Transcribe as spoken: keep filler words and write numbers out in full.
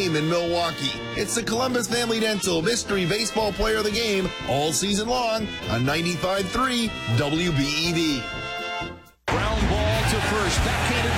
game in Milwaukee. It's the Columbus Family Dental Mystery Baseball Player of the Game all season long on ninety-five point three W B E V. Ground ball to first, backhanded